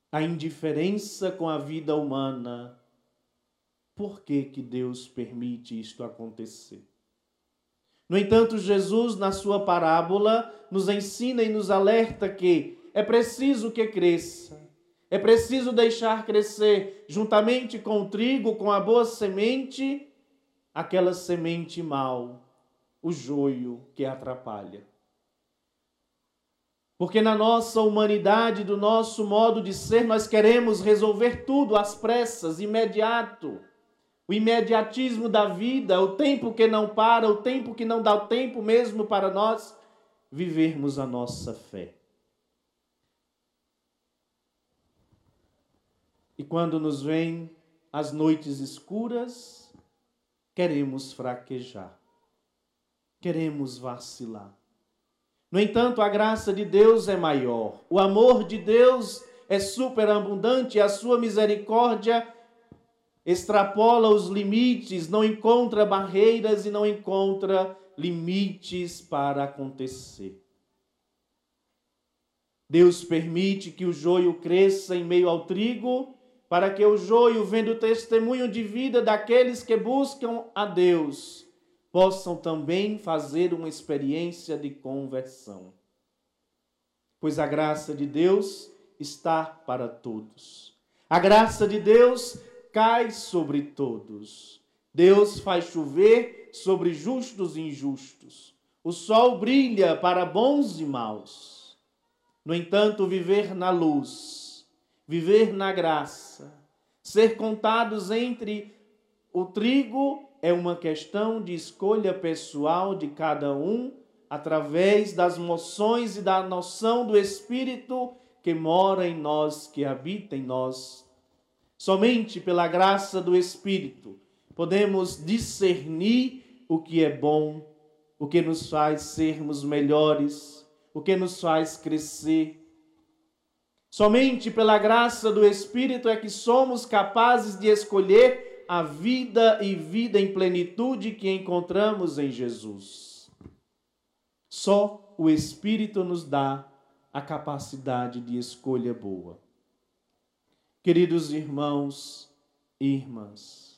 a indiferença com a vida humana. Por que que Deus permite isto acontecer? No entanto, Jesus, na sua parábola, nos ensina e nos alerta que é preciso que cresça. É preciso deixar crescer, juntamente com o trigo, com a boa semente, aquela semente mau, o joio que atrapalha. Porque na nossa humanidade, do nosso modo de ser, nós queremos resolver tudo às pressas, imediato. O imediatismo da vida, o tempo que não para, o tempo que não dá o tempo mesmo para nós vivermos a nossa fé. E quando nos vêm as noites escuras, queremos fraquejar, queremos vacilar. No entanto, a graça de Deus é maior, o amor de Deus é superabundante, a sua misericórdia extrapola os limites, não encontra barreiras e não encontra limites para acontecer. Deus permite que o joio cresça em meio ao trigo, para que o joio, vendo o testemunho de vida daqueles que buscam a Deus, possam também fazer uma experiência de conversão. Pois a graça de Deus está para todos. A graça de Deus cai sobre todos. Deus faz chover sobre justos e injustos. O sol brilha para bons e maus. No entanto, viver na luz, viver na graça, ser contados entre o trigo é uma questão de escolha pessoal de cada um, através das moções e da noção do Espírito que mora em nós, que habita em nós. Somente pela graça do Espírito podemos discernir o que é bom, o que nos faz sermos melhores, o que nos faz crescer. Somente pela graça do Espírito é que somos capazes de escolher a vida e vida em plenitude que encontramos em Jesus. Só o Espírito nos dá a capacidade de escolha boa. Queridos irmãos e irmãs,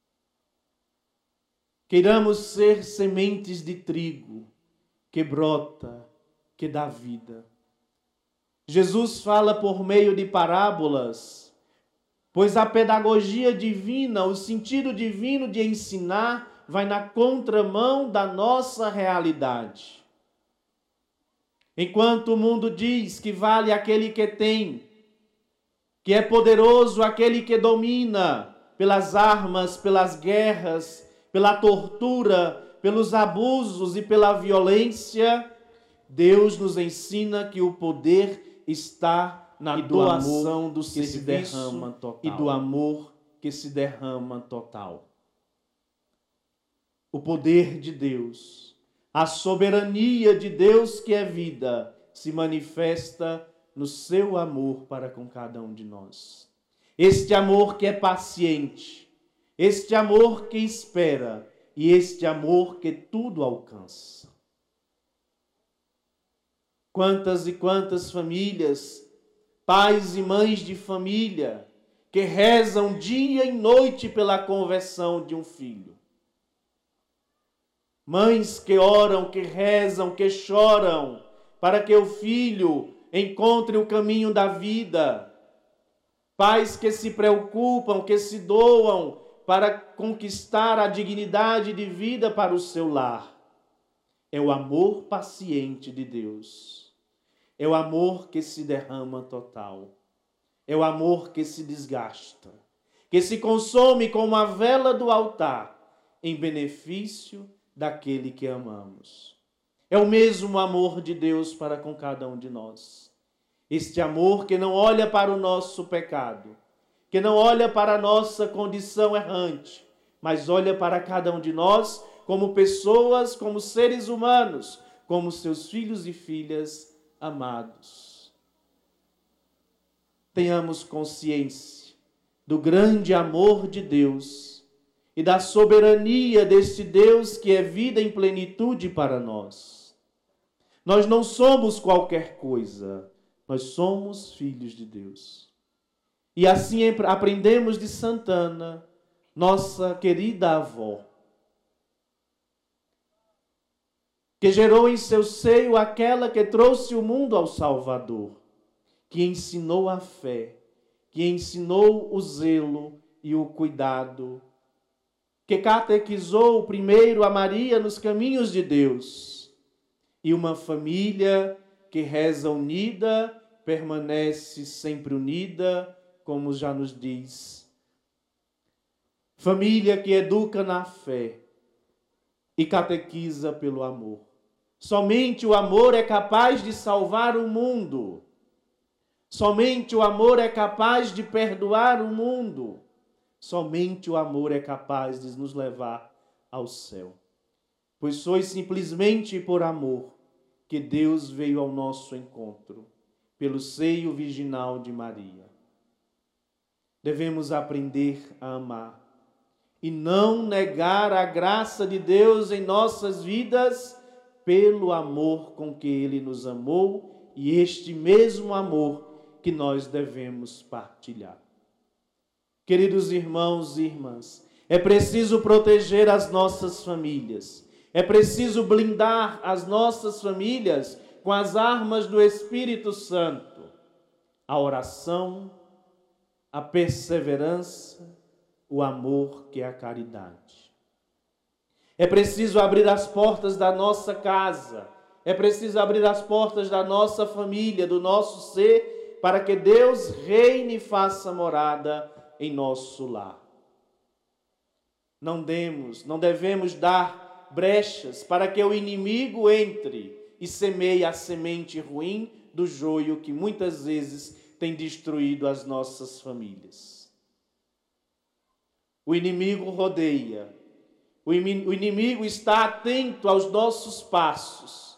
queiramos ser sementes de trigo que brota, que dá vida. Jesus fala por meio de parábolas, pois a pedagogia divina, o sentido divino de ensinar, vai na contramão da nossa realidade. Enquanto o mundo diz que vale aquele que tem, que é poderoso aquele que domina pelas armas, pelas guerras, pela tortura, pelos abusos e pela violência, Deus nos ensina que o poder está na doação do serviço e do amor que se derrama total. O poder de Deus, a soberania de Deus que é vida, se manifesta no seu amor para com cada um de nós. Este amor que é paciente, este amor que espera e este amor que tudo alcança. Quantas e quantas famílias, pais e mães de família, que rezam dia e noite pela conversão de um filho. Mães que oram, que rezam, que choram para que o filho encontre o caminho da vida. Pais que se preocupam, que se doam para conquistar a dignidade de vida para o seu lar. É o amor paciente de Deus. É o amor que se derrama total. É o amor que se desgasta, que se consome como a vela do altar em benefício daquele que amamos. É o mesmo amor de Deus para com cada um de nós. Este amor que não olha para o nosso pecado, que não olha para a nossa condição errante, mas olha para cada um de nós como pessoas, como seres humanos, como seus filhos e filhas amados. Tenhamos consciência do grande amor de Deus e da soberania deste Deus que é vida em plenitude para nós. Nós não somos qualquer coisa, nós somos filhos de Deus. E assim aprendemos de Santana, nossa querida avó, que gerou em seu seio aquela que trouxe o mundo ao Salvador, que ensinou a fé, que ensinou o zelo e o cuidado, que catequizou primeiro a Maria nos caminhos de Deus, e uma família que reza unida, permanece sempre unida, como já nos diz. Família que educa na fé e catequiza pelo amor. Somente o amor é capaz de salvar o mundo. Somente o amor é capaz de perdoar o mundo. Somente o amor é capaz de nos levar ao céu. Pois foi simplesmente por amor que Deus veio ao nosso encontro, pelo seio virginal de Maria. Devemos aprender a amar e não negar a graça de Deus em nossas vidas pelo amor com que Ele nos amou e este mesmo amor que nós devemos partilhar. Queridos irmãos e irmãs, é preciso proteger as nossas famílias, é preciso blindar as nossas famílias com as armas do Espírito Santo, a oração, a perseverança, o amor que é a caridade. É preciso abrir as portas da nossa casa, é preciso abrir as portas da nossa família, do nosso ser, para que Deus reine e faça morada em nosso lar. Não devemos dar brechas para que o inimigo entre e semeie a semente ruim do joio que muitas vezes tem destruído as nossas famílias. O inimigo rodeia, o inimigo está atento aos nossos passos.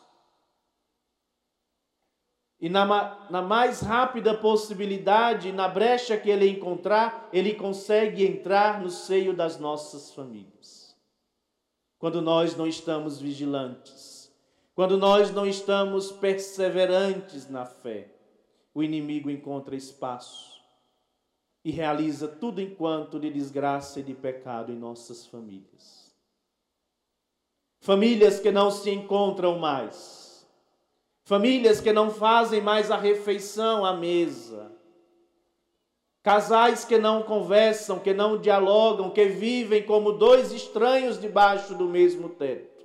E na mais rápida possibilidade, na brecha que ele encontrar, ele consegue entrar no seio das nossas famílias. Quando nós não estamos vigilantes, quando nós não estamos perseverantes na fé, o inimigo encontra espaço e realiza tudo enquanto de desgraça e de pecado em nossas famílias. Famílias que não se encontram mais, famílias que não fazem mais a refeição à mesa, casais que não conversam, que não dialogam, que vivem como dois estranhos debaixo do mesmo teto.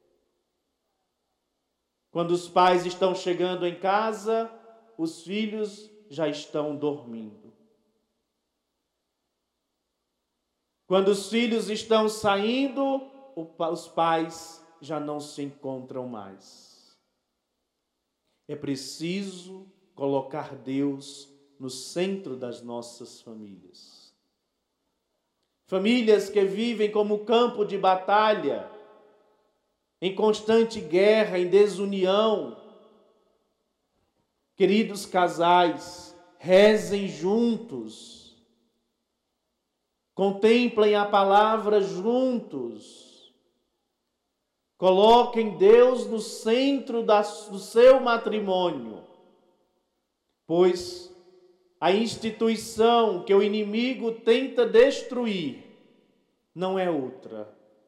Quando os pais estão chegando em casa, os filhos já estão dormindo. Quando os filhos estão saindo, os pais já não se encontram mais. É preciso colocar Deus no centro das nossas famílias. Famílias que vivem como campo de batalha, em constante guerra, em desunião. Queridos casais, rezem juntos. Contemplem a palavra juntos. Coloquem Deus no centro do seu matrimônio. Pois a instituição que o inimigo tenta destruir não é outra.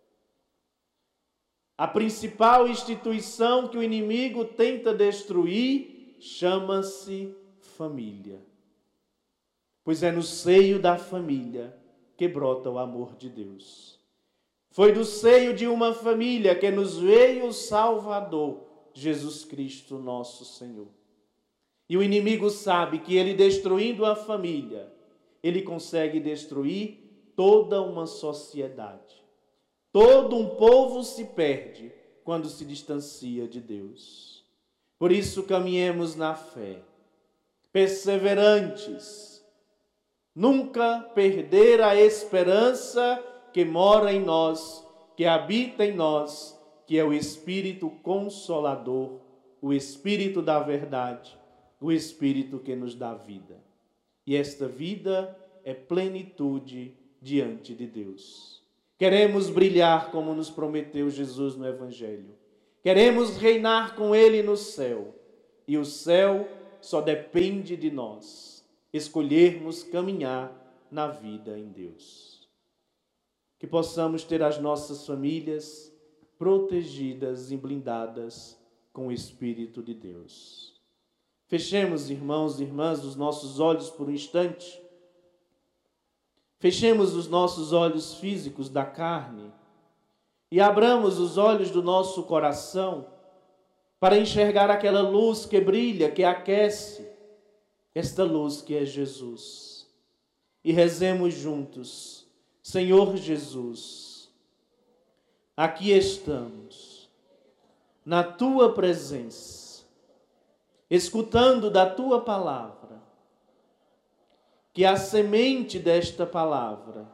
A principal instituição que o inimigo tenta destruir chama-se família. Pois é no seio da família que brota o amor de Deus. Foi do seio de uma família que nos veio o Salvador, Jesus Cristo, nosso Senhor. E o inimigo sabe que ele destruindo a família, ele consegue destruir toda uma sociedade. Todo um povo se perde quando se distancia de Deus. Por isso caminhemos na fé, perseverantes, nunca perder a esperança que mora em nós, que habita em nós, que é o Espírito Consolador, o Espírito da verdade, o Espírito que nos dá vida. E esta vida é plenitude diante de Deus. Queremos brilhar como nos prometeu Jesus no Evangelho. Queremos reinar com Ele no céu. E o céu só depende de nós. escolhermos caminhar na vida em Deus. Que possamos ter as nossas famílias protegidas e blindadas com o Espírito de Deus. Fechemos, irmãos e irmãs, os nossos olhos por um instante. Fechemos os nossos olhos físicos da carne e abramos os olhos do nosso coração para enxergar aquela luz que brilha, que aquece, esta luz que é Jesus. E rezemos juntos: Senhor Jesus, aqui estamos, na Tua presença, escutando da Tua palavra, que a semente desta palavra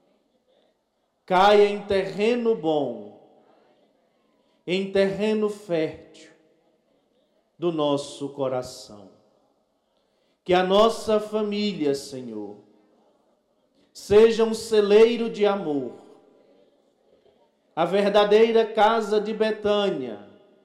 caia em terreno bom, em terreno fértil do nosso coração. Que a nossa família, Senhor, seja um celeiro de amor, a verdadeira casa de Betânia,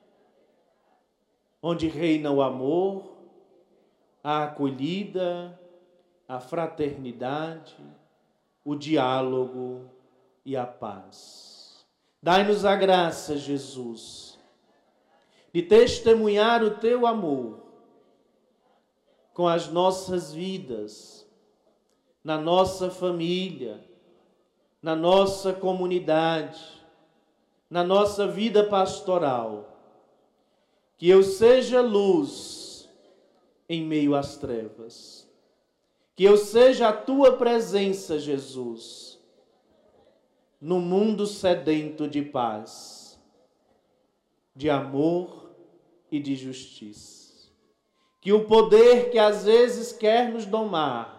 onde reina o amor, a acolhida, a fraternidade, o diálogo e a paz. Dai-nos a graça, Jesus, de testemunhar o Teu amor com as nossas vidas, na nossa família, na nossa comunidade, na nossa vida pastoral. Que eu seja luz em meio às trevas. Que eu seja a Tua presença, Jesus, no mundo sedento de paz, de amor e de justiça. Que o poder que às vezes quer nos domar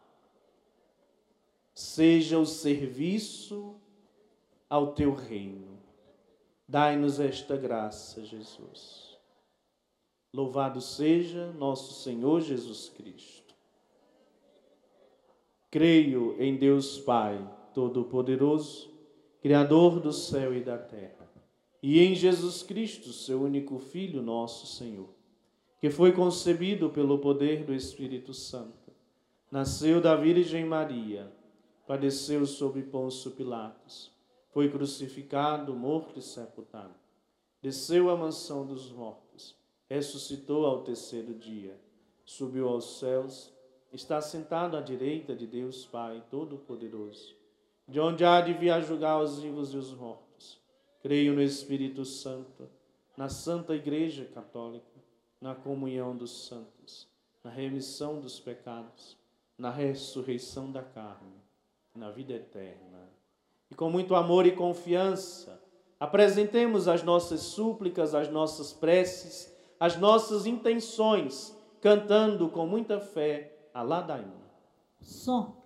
seja o serviço ao Teu reino. Dai-nos esta graça, Jesus. Louvado seja nosso Senhor Jesus Cristo. Creio em Deus Pai Todo-Poderoso, Criador do céu e da terra, e em Jesus Cristo, seu único Filho, nosso Senhor, que foi concebido pelo poder do Espírito Santo, nasceu da Virgem Maria, padeceu sob Pôncio Pilatos, foi crucificado, morto e sepultado, desceu à mansão dos mortos, ressuscitou ao terceiro dia, subiu aos céus, está sentado à direita de Deus Pai Todo-Poderoso, de onde há de vir julgar os vivos e os mortos. Creio no Espírito Santo, na Santa Igreja Católica, na comunhão dos santos, na remissão dos pecados, na ressurreição da carne, na vida eterna. E com muito amor e confiança, apresentemos as nossas súplicas, as nossas preces, as nossas intenções, cantando com muita fé a ladainha. Som.